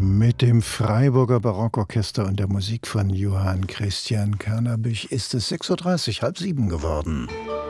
Mit dem Freiburger Barockorchester und der Musik von Johann Christian Carnabich ist es 6:30 Uhr, 6:30 geworden.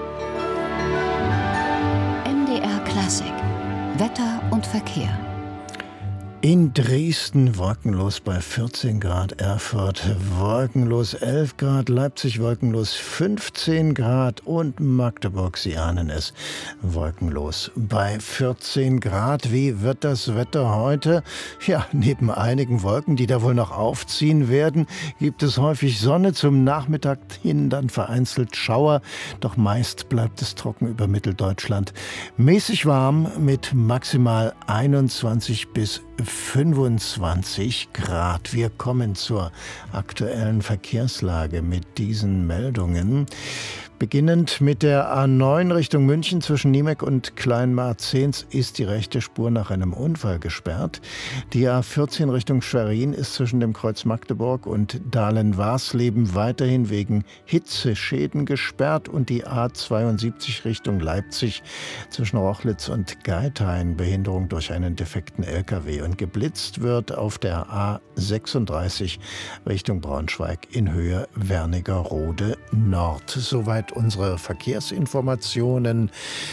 NDR Klassik. Wetter und Verkehr. In Dresden wolkenlos bei 14 Grad, Erfurt wolkenlos 11 Grad, Leipzig wolkenlos 15 Grad und Magdeburg, Sie ahnen es, wolkenlos bei 14 Grad. Wie wird das Wetter heute? Ja, neben einigen Wolken, die da wohl noch aufziehen werden, gibt es häufig Sonne, zum Nachmittag hin dann vereinzelt Schauer, doch meist bleibt es trocken über Mitteldeutschland. Mäßig warm mit maximal 21 bis 25 Grad. Wir kommen zur aktuellen Verkehrslage mit diesen Meldungen. Beginnend mit der A9 Richtung München zwischen Niemek und Kleinmarzens ist die rechte Spur nach einem Unfall gesperrt. Die A14 Richtung Schwerin ist zwischen dem Kreuz Magdeburg und Dahlen-Warsleben weiterhin wegen Hitzeschäden gesperrt und die A72 Richtung Leipzig zwischen Rochlitz und Geithain Behinderung durch einen defekten LKW und geblitzt wird auf der A36 Richtung Braunschweig in Höhe Wernigerode Nord. Soweit unsere Verkehrsinformationen.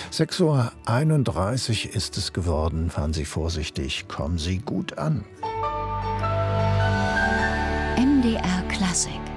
6:31 Uhr ist es geworden. Fahren Sie vorsichtig, kommen Sie gut an. NDR Klassik.